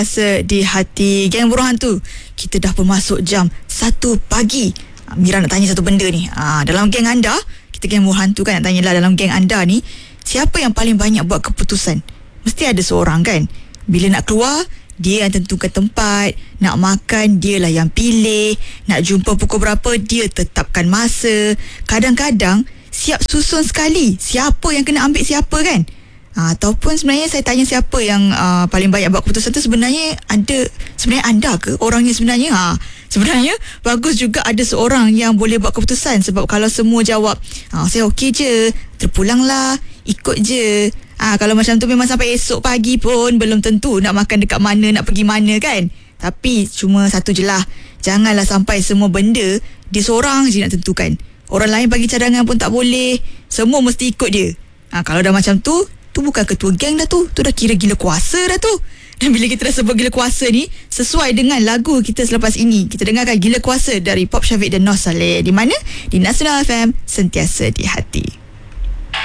Rasa di hati Geng Burung Hantu. Kita dah pun masuk jam 1 pagi. Mira nak tanya satu benda ni. Dalam geng anda, kita Geng Burung Hantu kan, nak tanyalah dalam geng anda ni, siapa yang paling banyak buat keputusan? Mesti ada seorang kan. Bila nak keluar, dia yang tentukan tempat. Nak makan, dialah yang pilih. Nak jumpa pukul berapa, dia tetapkan masa. Kadang-kadang siap susun sekali siapa yang kena ambil siapa kan. Ataupun sebenarnya saya tanya siapa yang paling banyak buat keputusan tu, sebenarnya anda ke orangnya sebenarnya? Sebenarnya bagus juga ada seorang yang boleh buat keputusan, sebab kalau semua jawab saya okey je, terpulanglah, ikut je. Kalau macam tu memang sampai esok pagi pun belum tentu nak makan dekat mana, nak pergi mana kan. Tapi cuma satu je lah, janganlah sampai semua benda dia seorang je nak tentukan. Orang lain bagi cadangan pun tak boleh, semua mesti ikut dia. Kalau dah macam tu bukan ketua geng dah tu dah kira gila kuasa dah tu. Dan bila kita dah sebut gila kuasa ni, sesuai dengan lagu kita selepas ini, kita dengarkan Gila Kuasa dari Pop Syafiq dan Nos Saleh. Di mana? Di Nasional FM, sentiasa di hati.